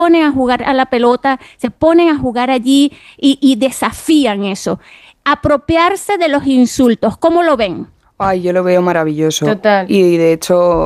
ponen a jugar a la pelota, se ponen a jugar allí y desafían eso. Apropiarse de los insultos, ¿cómo lo ven? Ay, yo lo veo maravilloso. Total. Y de hecho,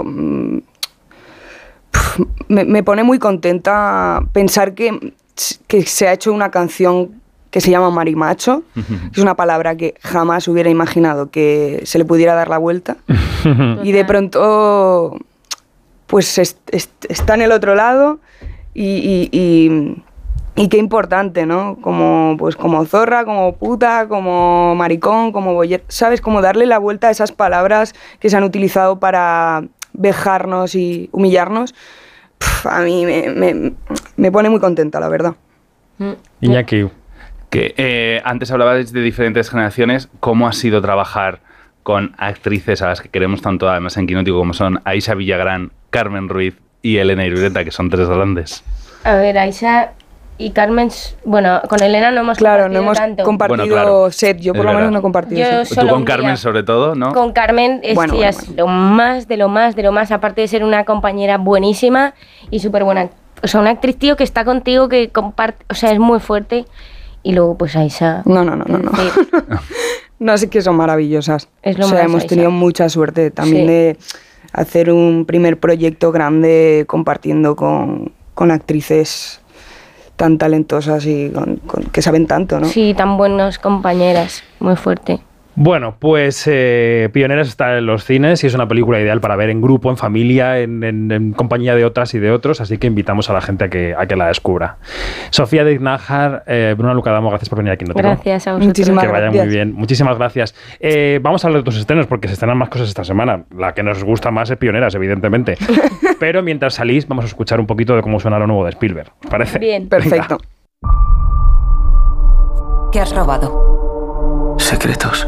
me pone muy contenta pensar que se ha hecho una canción que se llama Marimacho. Es una palabra que jamás hubiera imaginado que se le pudiera dar la vuelta. Y de pronto, pues está en el otro lado y qué importante, ¿no? Como zorra, como puta, como maricón, como boyer, ¿sabes? Como darle la vuelta a esas palabras que se han utilizado para vejarnos y humillarnos. A mí me pone muy contenta, la verdad. Iñaki. Que antes hablabais de diferentes generaciones. ¿Cómo ha sido trabajar con actrices a las que queremos tanto, además en Quinótico, como son Aisha Villagrán, Carmen Ruiz y Elena Irureta, que son tres grandes? A ver, Aisha y Carmen, bueno, con Elena no hemos compartido set, yo por lo menos no he compartido set. Tú con Carmen sobre todo, ¿no? Con Carmen es lo más de lo más, aparte de ser una compañera buenísima y súper buena. O sea, una actriz, tío, que está contigo, que comparte, o sea, es muy fuerte. Y luego, pues Aisha... No. No, sé que son maravillosas. Es lo más, hemos Aisha. tenido mucha suerte también de hacer un primer proyecto grande compartiendo con actrices tan talentosas y que saben tanto, ¿no? Sí, tan buenas compañeras, muy fuerte. Bueno, pues Pioneras está en los cines y es una película ideal para ver en grupo, en familia, en compañía de otras y de otros, así que invitamos a la gente a que la descubra. Sofía Dignajar, Bruna Lucadamo, gracias por venir aquí. Gracias a vosotros. Muchísimas que vaya gracias. muy bien. Muchísimas gracias. Vamos a hablar de tus estrenos porque se estrenan más cosas esta semana. La que nos gusta más es Pioneras, evidentemente. Pero mientras salís, vamos a escuchar un poquito de cómo suena lo nuevo de Spielberg. ¿Os parece? Bien. Perfecto. ¿Qué has robado? Secretos.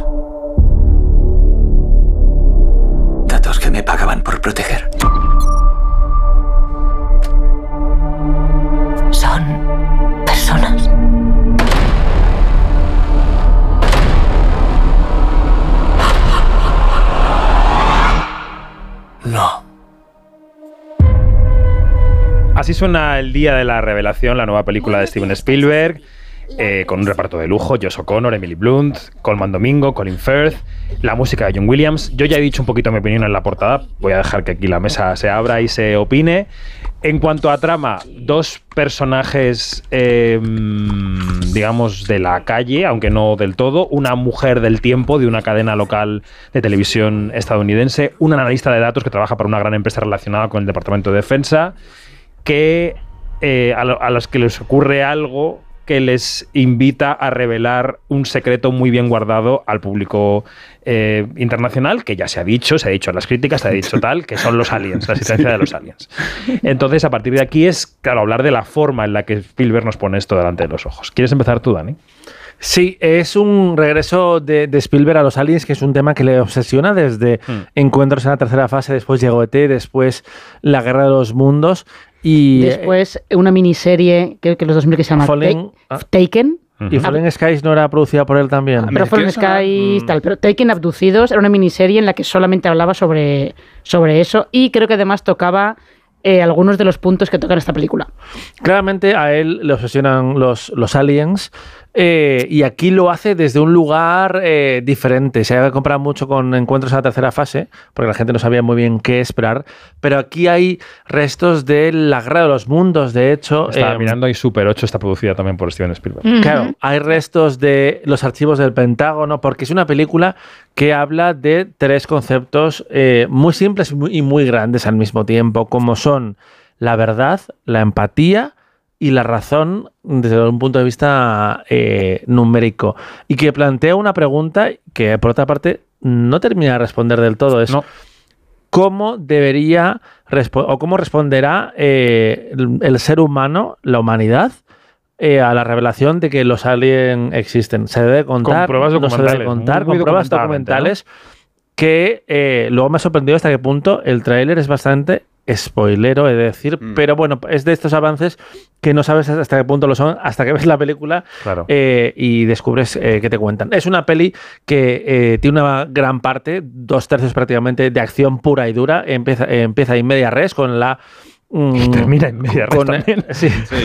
Datos que me pagaban por proteger. ¿Son personas? No. Así suena el día de la revelación, la nueva película de Steven Spielberg, con un reparto de lujo: Josh O'Connor, Emily Blunt, Colman Domingo, Colin Firth, la música de John Williams. Yo ya he dicho un poquito mi opinión en la portada, voy a dejar que aquí la mesa se abra y se opine. En cuanto a trama, dos personajes, digamos, de la calle, aunque no del todo, una mujer del tiempo de una cadena local de televisión estadounidense, un analista de datos que trabaja para una gran empresa relacionada con el Departamento de Defensa, que a los que les ocurre algo que les invita a revelar un secreto muy bien guardado al público internacional, que ya se ha dicho en las críticas, se ha dicho tal, que son los aliens, la existencia de los aliens. Entonces, a partir de aquí es, claro, hablar de la forma en la que Spielberg nos pone esto delante de los ojos. ¿Quieres empezar tú, Dani? Sí, es un regreso de Spielberg a los aliens, que es un tema que le obsesiona desde Encuentros en la tercera fase, después llegó E.T., después La Guerra de los Mundos y después una miniserie, creo que los 2000, que se llama Taken. Y Fallen Skies no era producida por él también. Pero Fallen Skies, tal. Pero Taken Abducidos era una miniserie en la que solamente hablaba sobre eso, y creo que además tocaba algunos de los puntos que tocan esta película. Claramente a él le obsesionan los aliens, y aquí lo hace desde un lugar diferente. Se ha comparado mucho con Encuentros en la tercera fase, porque la gente no sabía muy bien qué esperar, pero aquí hay restos de La Guerra de los Mundos, de hecho. Estaba mirando y Super 8 está producida también por Steven Spielberg. Claro, hay restos de los archivos del Pentágono, porque es una película que habla de tres conceptos muy simples y muy grandes al mismo tiempo, como son la verdad, la empatía y la razón desde un punto de vista numérico. Y que plantea una pregunta que, por otra parte, no termina de responder del todo. Es cómo debería o cómo responderá el ser humano, la humanidad, a la revelación de que los aliens existen. Se debe contar, con pruebas documentales, no se debe contar, con pruebas documentales, ¿no? Que luego me ha sorprendido hasta qué punto el tráiler es bastante spoilero, he de decir, pero bueno, es de estos avances que no sabes hasta qué punto lo son, hasta que ves la película, claro, y descubres qué te cuentan. Es una peli que tiene una gran parte, 2/3 prácticamente, de acción pura y dura. Empieza in media res con la... Y termina en media res también. Sí.